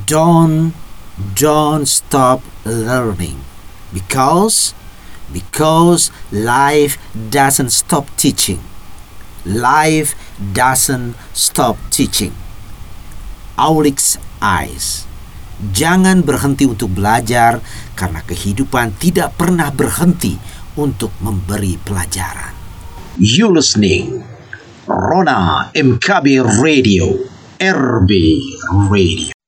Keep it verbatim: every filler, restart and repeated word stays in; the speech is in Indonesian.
Don't don't stop learning because because life doesn't stop teaching. Life doesn't stop teaching. Aulick's eyes. Jangan berhenti untuk belajar karena kehidupan tidak pernah berhenti untuk memberi pelajaran. You listening Rona M K B Radio, R B Radio.